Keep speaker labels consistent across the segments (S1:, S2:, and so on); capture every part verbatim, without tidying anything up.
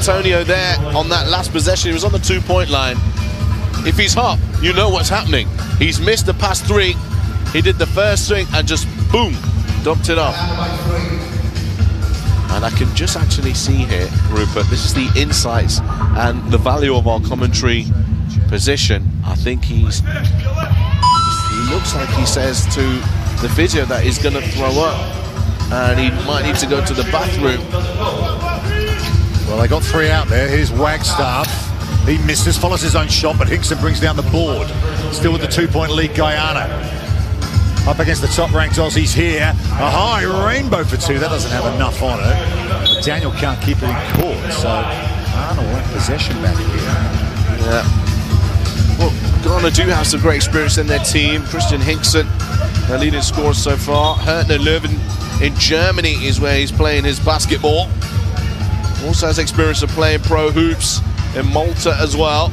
S1: Antonio there on that last possession. He was on the two-point line. If he's hot, you know what's happening. He's missed the past three. He did the first swing and just, boom, dumped it off. And I can just actually see here, Rupert, this is the insights and the value of our commentary position. I think he's, he looks like he says to the physio that he's going to throw up and he might need to go to the bathroom.
S2: Well, they got three out there. Here's Wagstaff. He misses, follows his own shot, but Hinkson brings down the board. Still with the two-point lead, Guyana. Up against the top-ranked Aussies here. A high rainbow for two. That doesn't have enough on it. But Daniel can't keep it in court, so Arnold went possession back here.
S1: Yeah. Well, Ghana do have some great experience in their team. Christian Hinkson, their leading scorer so far. Hertner Leuven in Germany is where he's playing his basketball. Also has experience of playing pro hoops in Malta as well.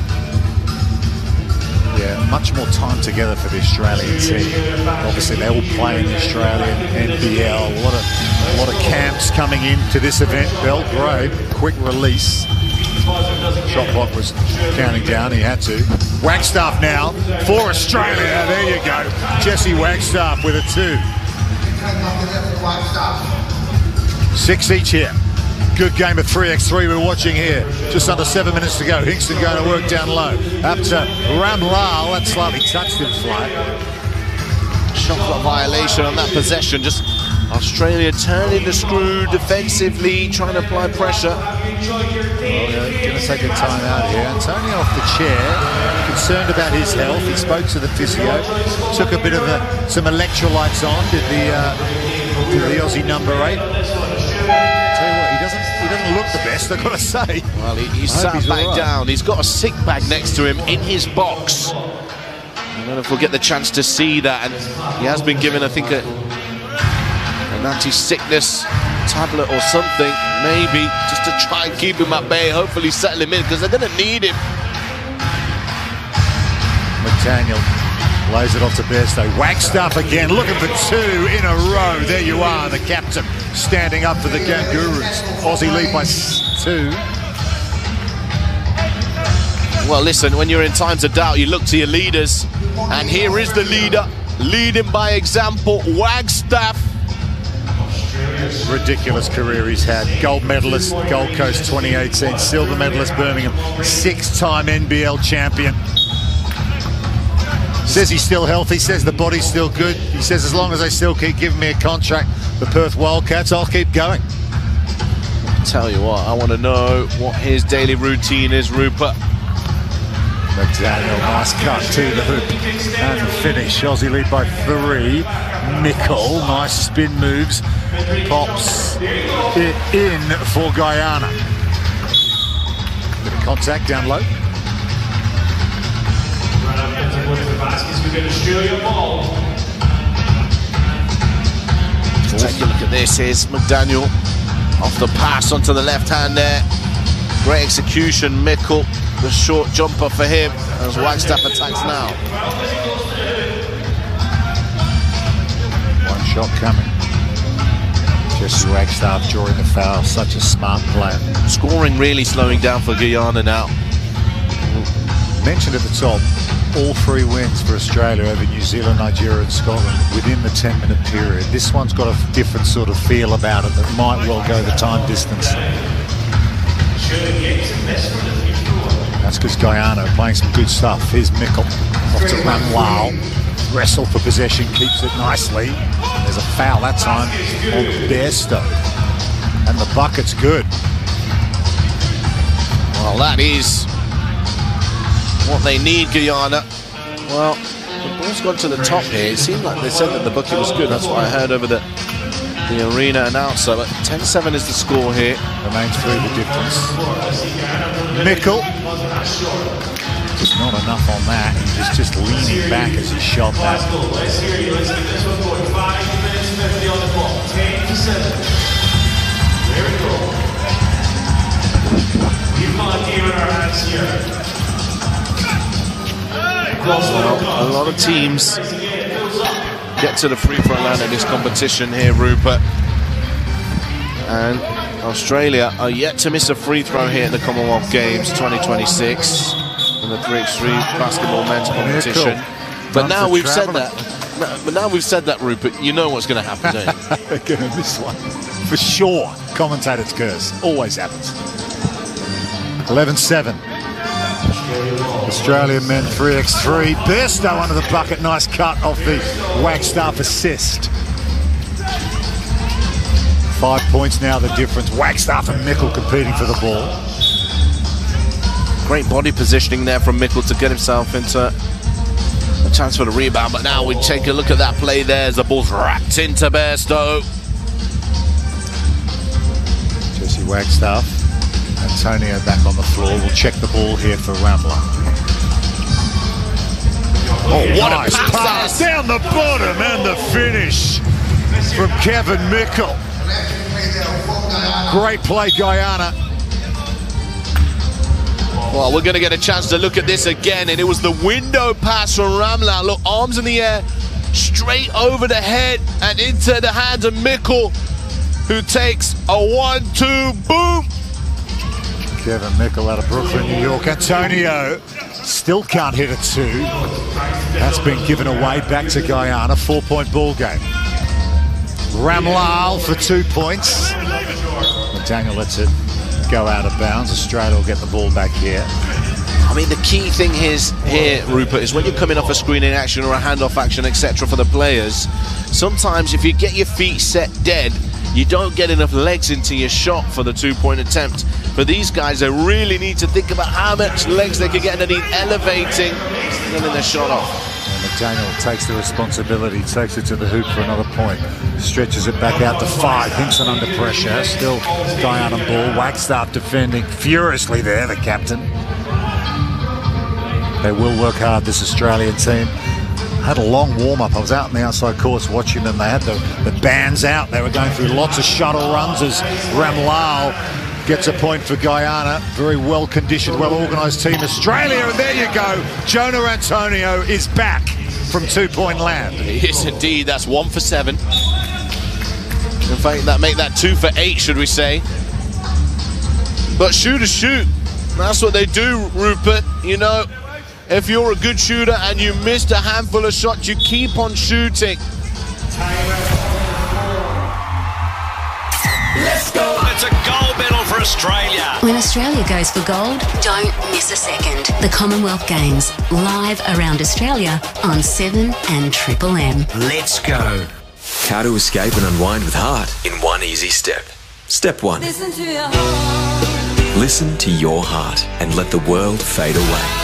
S2: Yeah, much more time together for the Australian team. Obviously, they all play in the Australian N B L. A lot of, a lot of camps coming into this event. Belgrade, quick release. Shot clock was counting down. He had to. Wagstaff now for Australia. There you go. Jesse Wagstaff with a two. Six each here. Good game of three by three we're watching here. Just under seven minutes to go. Hinkson going to work down low. Up to Ramlal. That slightly touched him flat.
S1: Shot clock violation on that possession. Just Australia turning the screw defensively, trying to apply pressure.
S2: Well, yeah, going to take a time out here. Antonio off the chair, concerned about his health. He spoke to the physio, took a bit of a, some electrolytes on, did the, uh, did the Aussie number eight. He doesn't look the best, I've got to say.
S1: Well, he, he's sat he's back right. down. He's got a sick bag next to him in his box. I don't know if we'll get the chance to see that. And he has been given, I think, a, an anti-sickness tablet or something, maybe, just to try and keep him at bay, hopefully settle him in, because they're going to need him.
S2: McDaniel lays it off to Bairstow. Wagstaff again, looking for two in a row. There you are, the captain standing up for the Kangaroos. Aussie lead by two.
S1: Well, listen, when you're in times of doubt, you look to your leaders. And here is the leader, leading by example, Wagstaff.
S2: Ridiculous career he's had. Gold medalist, Gold Coast twenty eighteen. Silver medalist, Birmingham. Six-time N B L champion. Says he's still healthy, says the body's still good. He says as long as they still keep giving me a contract, the Perth Wildcats, I'll keep going.
S1: Tell you what, I want to know what his daily routine is, Rupert.
S2: McDaniel, nice cut to the hoop and finish. Aussie lead by three. Mickle, nice spin moves. Pops it in for Guyana. Bit of contact down low.
S1: Take a look at this. Here's McDaniel off the pass onto the left hand there. Great execution. Mickle, the short jumper for him as Wagstaff attacks now.
S2: One shot coming. Jesse Wagstaff drawing the foul. Such a smart player.
S1: Scoring really slowing down for Guyana now.
S2: Mentioned at the top, all three wins for Australia over New Zealand, Nigeria and Scotland within the ten minute period. This one's got a different sort of feel about it that might well go the time distance. That's because Guyana are playing some good stuff. Here's Mickle off to Ramlal. Wrestle for possession, keeps it nicely. There's a foul that time on Bairstow. And the bucket's good.
S1: Well, that is what they need, Guyana. Well, the ball's gone to the top here. It seemed like they said that the bucket was good. That's what I heard over the, the arena announcer. But ten seven is the score here.
S2: Remains through the difference. Mickle. Just not enough on that. He was just leaning back as he shot that.
S1: Well, a lot of teams get to the free throw line in this competition here, Rupert. And Australia are yet to miss a free throw here at the Commonwealth Games twenty twenty-six in the three x three basketball men's competition.
S2: Yeah, cool.
S1: But
S2: Done
S1: now we've
S2: traveling.
S1: said that. But now we've said that, Rupert, you know what's going to happen, don't you?
S2: They're going to miss one. For sure. Commentator's curse. Always happens. eleven seven. Australian men three x three. Bairstow under the bucket. Nice cut off the Wagstaff assist. Five points now the difference. Wagstaff and Mickle competing for the ball.
S1: Great body positioning there from Mickle to get himself into a chance for the rebound. But now we take a look at that play there as the ball's wrapped into Bairstow.
S2: Jesse Wagstaff. Antonio back on the floor. We'll check the ball here for Ramler.
S1: Oh, what
S2: nice
S1: a pass,
S2: pass down the bottom and the finish from Kevin Mickle. Great play, Guyana.
S1: Well, we're going to get a chance to look at this again, and it was the window pass from Ramler. Look, arms in the air, straight over the head and into the hands of Mickle, who takes a one two, boom.
S2: Kevin Mickle out of Brooklyn, New York. Antonio still can't hit a two. That's been given away back to Guyana. Four-point ball game. Ramlal for two points. Daniel lets it go out of bounds. Australia will get the ball back here.
S1: I mean, the key thing is, here, Rupert, is when you're coming off a screening action or a handoff action, et cetera for the players, sometimes if you get your feet set dead, you don't get enough legs into your shot for the two-point attempt. For these guys, they really need to think about how much legs they can get underneath, elevating, and getting their shot off.
S2: And McDaniel takes the responsibility, takes it to the hoop for another point. Stretches it back out to five. Hinkson under pressure. Still Guyana ball. Wagstaff defending furiously there, the captain. They will work hard, this Australian team. Had a long warm-up. I was out in the outside courts watching them. They had the, the bands out. They were going through lots of shuttle runs as Ramlal gets a point for Guyana. Very well-conditioned, well-organised team. Australia, and there you go. Jonah Antonio is back from two-point land.
S1: Yes, indeed. That's one for seven. In fact, that make that two for eight, should we say. But shooters shoot. That's what they do, Rupert. You know, if you're a good shooter and you missed a handful of shots, you keep on shooting.
S3: Let's go! It's a gold medal for Australia.
S4: When Australia goes for gold, don't miss a second. The Commonwealth Games, live around Australia on seven and Triple M.
S3: Let's go.
S5: How to escape and unwind with heart in one easy step. Step one.
S6: Listen to your heart.
S5: Listen to your heart and let the world fade away.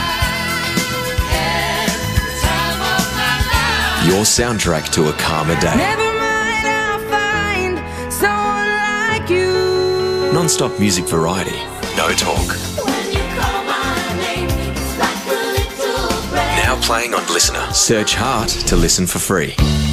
S5: Your soundtrack to a calmer day.
S6: Never mind, I'll find someone like you.
S5: Non-stop music variety, no talk.
S6: When you call my name, it's like a little breath.
S5: Now playing on Listener. Search Heart to listen for free.